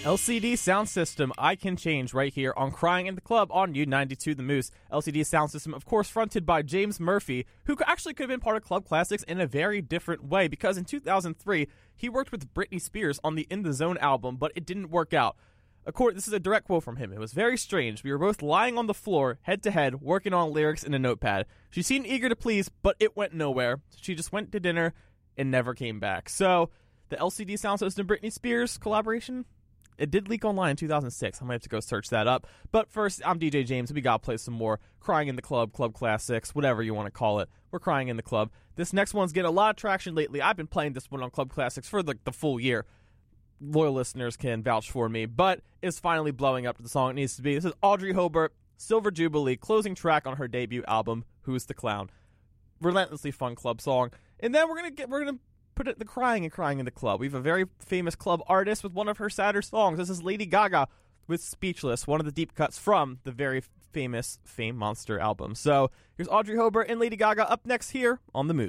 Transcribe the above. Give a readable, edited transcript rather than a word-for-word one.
LCD Sound System, I Can Change, right here on Crying in the Club on U92 The Moose. LCD Sound System, of course, fronted by James Murphy, who actually could have been part of Club Classics in a very different way, because in 2003, he worked with Britney Spears on the In the Zone album, but it didn't work out. This is a direct quote from him. It was very strange. We were both lying on the floor, head to head, working on lyrics in a notepad. She seemed eager to please, but it went nowhere. She just went to dinner and never came back. So, the LCD Sound System Britney Spears collaboration, it did leak online in 2006. I might have to go search that up. But first, I'm DJ James. We got to play some more Crying in the Club, Club Classics, whatever you want to call it. We're Crying in the Club. This next one's getting a lot of traction lately. I've been playing this one on Club Classics for the full year. Loyal listeners can vouch for me, but it's finally blowing up to the song it needs to be. This is Audrey Hobart, Silver Jubilee, closing track on her debut album, Who's the Clown. Relentlessly fun club song. And then we're gonna put it the crying in the club. We have a very famous club artist with one of her sadder songs. This is Lady Gaga with Speechless, one of the deep cuts from the very famous Fame Monster album. So here's Audrey Hobart and Lady Gaga up next here on The Moose.